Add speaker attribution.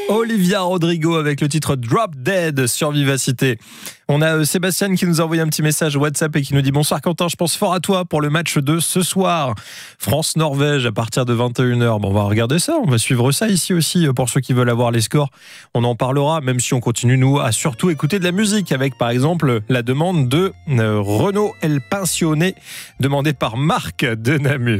Speaker 1: Olivia Rodrigo avec le titre Drop Dead sur Vivacité. On a Sébastien qui nous a envoyé un petit message WhatsApp et qui nous dit: bonsoir Quentin, je pense fort à toi pour le match de ce soir. France-Norvège à partir de 21h. Bon, on va regarder ça, on va suivre ça ici aussi pour ceux qui veulent avoir les scores. On en parlera, même si on continue nous à surtout écouter de la musique avec par exemple la demande de Renaud El Pensionné demandée par Marc de Namur.